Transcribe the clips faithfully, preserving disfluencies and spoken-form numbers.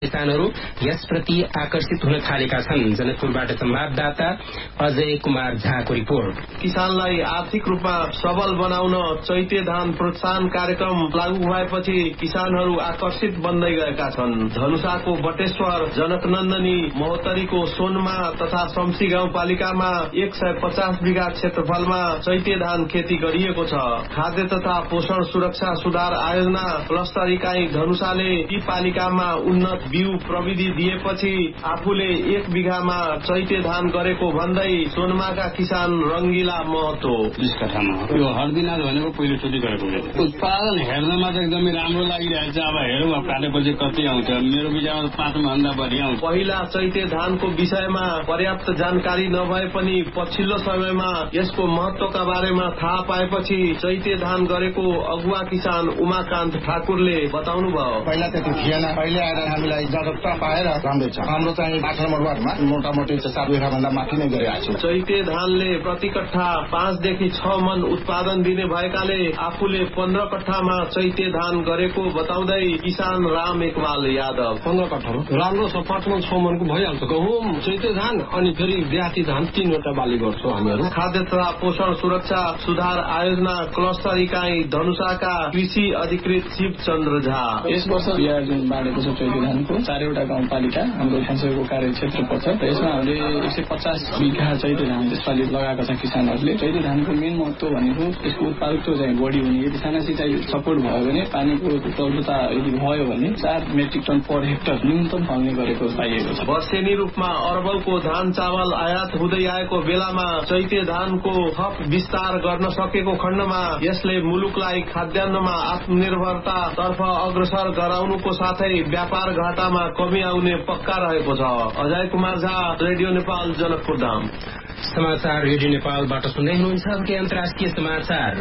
किसानहरू यसप्रति आकर्षित हुन थालेका छन्। जनकपुरबाट संवाददाता अजय कुमार झाको रिपोर्ट। किसानलाई आर्थिक रूपमा सबल बनाउन चैते धान प्रोत्साहन कार्यक्रम लागू भएपछि किसानहरू आकर्षित बन्दै गएका छन्। धनुषाको बटेश्वर, जनकनन्दनी, महोत्तरीको सोनमा तथा शमसी गाउँपालिकामा एक सय पचास बिघा क्षेत्रफलमा चैते धान खेती गरिएको छ। खाद्य तथा पोषण सुरक्षा सुधार आयोजना क्लस्टर इकाई धनुषाले यी पालिकामा उन्नत बिउ प्रविधि दिएपछि आफूले एक बिघामा चैते धान गरेको भन्दै सोनमाका किसान रंगिला महतो। बीस कठामा यो हर्दिनाथ भनेको पहिलोचोटि गरेको हो। उत्पादन हेर्नमा त एकदमै राम्रो लागिरहेको छ। अब हेरौँ अब काटेपछि कति आउँछ। मेरो विचारमा पाँच भन्दा बढी आउँछ। पहिला चैते धानको विषयमा पर्याप्त जानकारी नभए पनि पछिल्लो समयमा यसको महत्वका बारेमा थाहा पाएपछि चैते धान गरेको अगुवा किसान उमाकान्त ठाकुरले बताउनु भयो। पहिला त्यति थिएन, अहिले आएर हामीलाई जागरुकता पाएर राम्रै छ। हाम्रो चाहिँ आठ नम्बर वार्डमा मोटामोटी सात बिघा भन्दा माथि नै गरिरहेको छ। चैते धानले प्रति कट्ठा पाँचदेखि छ मन उत्पादन दिने भएकाले आफूले पन्ध्र कट्ठामा चैते धान गरेको बताउँदै किसान राम एकवाल यादव। पन्ध्र कट्ठामा राम्रो छ, पाँच मन छ मनको भइहाल्छ। गहुँ, चैते धान अनि फेरि देहाती धान तीनवटा बाली गर्छौँ हामीहरू। खाद्य तथा पोषण सुरक्षा सुधार आयोजना क्लस्टर इकाई धनुषाका कृषि अधिकृत शिव चन्द्र झा। यस वर्ष बिहार जुन बाँडेको छ चैते धानको चारवटा गाउँपालिका हाम्रो खासैको कार्यक्षेत्र पर्छ। यसमा हामीले एक सय पचास बिघा चैते धान त्यसपालि लगाएका छ किसानहरूले। चैते धानको मेन महत्व भनेको यसको उत्पादकत्व चाहिँ बढी हुने। यदि साना सिँचाइ सपोर्ट भयो भने, पानीको उपलब्धता यदि भयो भने चार मेट्रिक टन पर हेक्टर न्यूनतम फल्ने गरेको पाइएको छ। वर्षेनी रूपमा अरबौंको धान चामल आयात हुँदै आएको बेलामा चैते धानको थप विस्तार गर्न सकेको खण्डमा यसले मुलुकलाई खाद्यान्नमा आत्मनिर्भरता तर्फ अग्रसर गराउनुको साथै व्यापार घाटामा कमी आउने पक्का रहेको छ। अजय कुमार झा, रेडियो नेपाल, जनकपुर धाम। समाचार रेडियो नेपालबाट सुन्दै हुनुहुन्छ। के अन्तर्राष्ट्रिय समाचार।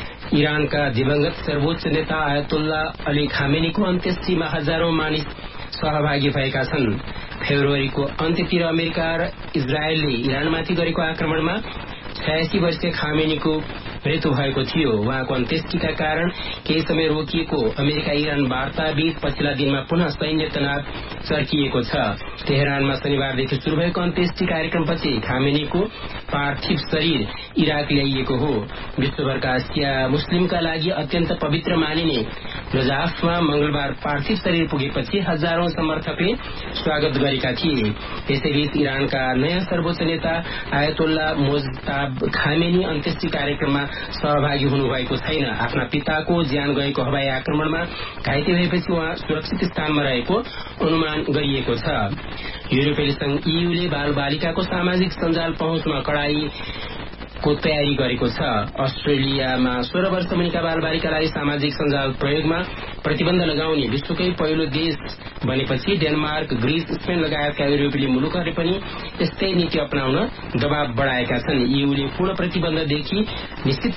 इरानका दिवंगत सर्वोच्च नेता आयतुल्ला अली खामेनीको अन्त्येष्टिमा हजारौं मानिस सहभागी भएका छन्। फेब्रुअरीको अन्त्यतिर अमेरिका र इजरायलले इरानमाथि गरेको आक्रमणमा छयासी वर्षीय खामेनीको मृत्यु भएको थियो। उहाँको अन्त्येष्टिका कारण केही समय रोकिएको अमेरिका इरान वार्ताबीच पछिल्ला दिनमा पुनः सैन्य तनाव चर्किएको छ। तेहरानमा शनिबारदेखि शुरू भएको अन्त्येष्टि कार्यक्रमपछि खामेनीको पार्थिव शरीर इराक ल्याइएको हो। विश्वभरका सिया मुस्लिमका लागि अत्यन्त पवित्र मानिने नजाफमा मंगलबार पार्थिव शरीर पुगेपछि हजारौं समर्थकले स्वागत गरेका थिए। यसैबीच इरानका नयाँ सर्वोच्च नेता आयतोल्ला मोजताब खामेनी अन्त्येष्टि कार्यक्रममा सहभागी हुनुभएको छैन। आफ्ना पिताको ज्यान गएको हवाई आक्रमणमा घाइते भएपछि उहाँ सुरक्षित स्थानमा रहेको अनुमान गरिएको छ। युरोपेली संघ ईयूले बाल बालिकाको सामाजिक सञ्जाल पहुँचमा कडाई को तयारी गरेको छ। अस्ट्रेलियामा सोह्र वर्ष मुनिका बाल बालिकालाई सामाजिक सञ्जाल प्रयोगमा प्रतिबन्ध लगाउने विश्वकै पहिलो देश बनेपछि डेनमार्क, ग्रीस, स्पेन लगायतका युरोपेली मुलुकहरूले पनि यस्तै नीति अपनाउन दबाव बढाएका छन्। ईयूले पूर्ण प्रतिबन्धदेखि निश्चित